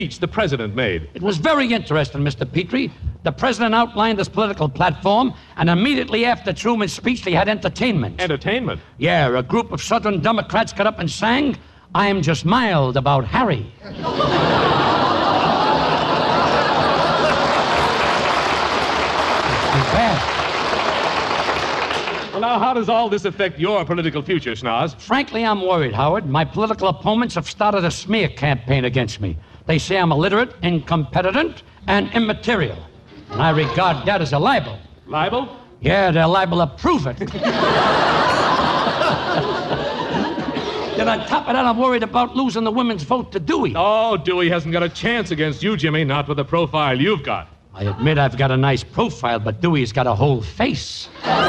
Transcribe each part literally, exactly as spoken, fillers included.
speech the president made. It was very interesting, Mister Petrie. The president outlined his political platform, and immediately after Truman's speech, they had entertainment. Entertainment? Yeah, a group of Southern Democrats got up and sang, "I'm just mild about Harry." Well, now, how does all this affect your political future, Schnoz? Frankly, I'm worried, Howard. My political opponents have started a smear campaign against me. They say I'm illiterate, incompetent, and immaterial. And I regard that as a libel. Libel? Yeah, they're liable to prove it. Then on top of that, I'm worried about losing the women's vote to Dewey. Oh, Dewey hasn't got a chance against you, Jimmy, not with the profile you've got. I admit I've got a nice profile, but Dewey's got a whole face.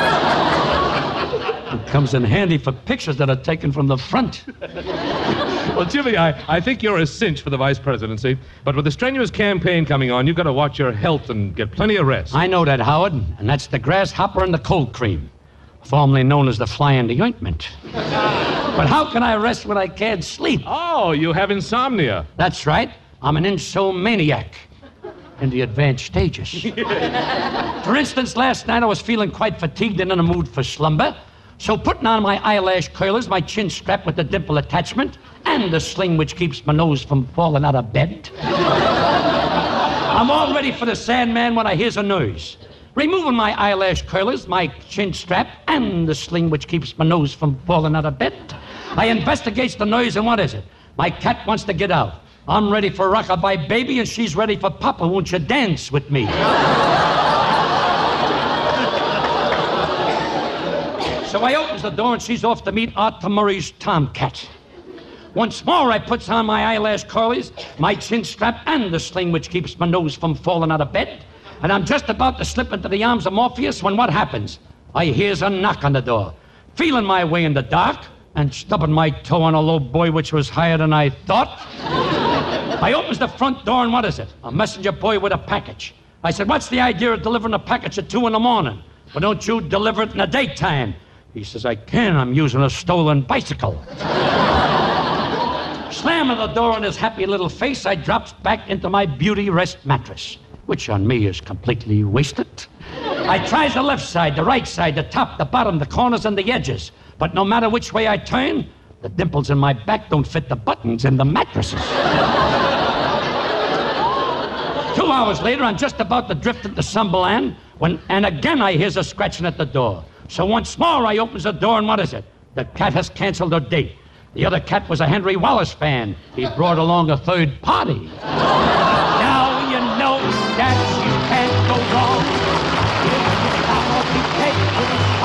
It comes in handy for pictures that are taken from the front. Well, Jimmy, I, I think you're a cinch for the vice presidency, but with the strenuous campaign coming on, you've got to watch your health and get plenty of rest. I know that, Howard, and that's the grasshopper and the cold cream, formerly known as the fly in the ointment. But how can I rest when I can't sleep? Oh, you have insomnia. That's right. I'm an insomaniac in the advanced stages. For instance, last night I was feeling quite fatigued and in a mood for slumber. So putting on my eyelash curlers, my chin strap with the dimple attachment, and the sling which keeps my nose from falling out of bed, I'm all ready for the Sandman when I hears a noise. Removing my eyelash curlers, my chin strap, and the sling which keeps my nose from falling out of bed, I investigates the noise, and what is it? My cat wants to get out. I'm ready for Rockabye Baby, and she's ready for Papa. Won't you dance with me? So I opens the door, and she's off to meet Arthur Murray's tomcat. Once more, I puts on my eyelash curlies, my chin strap, and the sling which keeps my nose from falling out of bed. And I'm just about to slip into the arms of Morpheus when what happens? I hears a knock on the door. Feeling my way in the dark and stubbing my toe on a low boy which was higher than I thought, I opens the front door, and what is it? A messenger boy with a package. I said, what's the idea of delivering a package at two in the morning? Well, don't you deliver it in the daytime? He says, I can. I'm using a stolen bicycle. Slamming the door on his happy little face, I drops back into my beauty rest mattress, which on me is completely wasted. I tries the left side, the right side, the top, the bottom, the corners, and the edges. But no matter which way I turn, the dimples in my back don't fit the buttons in the mattresses. Two hours later, I'm just about to drift into Sumberland when, and again I hears a scratching at the door. So once more, I opens the door, and what is it? The cat has canceled her date. The other cat was a Henry Wallace fan. He brought along a third party.